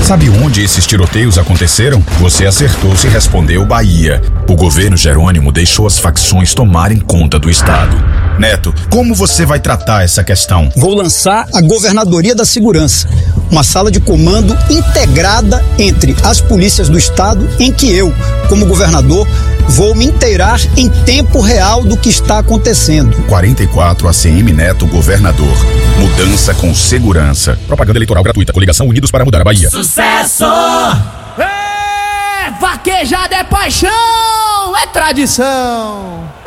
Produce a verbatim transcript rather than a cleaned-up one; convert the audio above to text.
Sabe onde esses tiroteios aconteceram? Você acertou se respondeu Bahia. O governo Jerônimo deixou as facções tomarem conta do estado. Neto, como você vai tratar essa questão? Vou lançar a Governadoria da Segurança, uma sala de comando integrada entre as polícias do estado, em que eu, como governador, vou me inteirar em tempo real do que está acontecendo. quarenta e quatro A C M Neto, governador. Mudança com segurança. Propaganda eleitoral gratuita. Coligação Unidos para Mudar a Bahia. Sucesso! É, vaquejada é paixão, é tradição.